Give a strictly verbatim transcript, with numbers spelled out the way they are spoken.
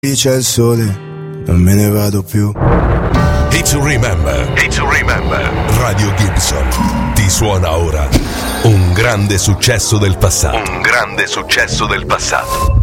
C'è il sole, non me ne vado più. Hit to remember, hit to remember. Radio Gibson ti suona ora un grande successo del passato. Un grande successo del passato.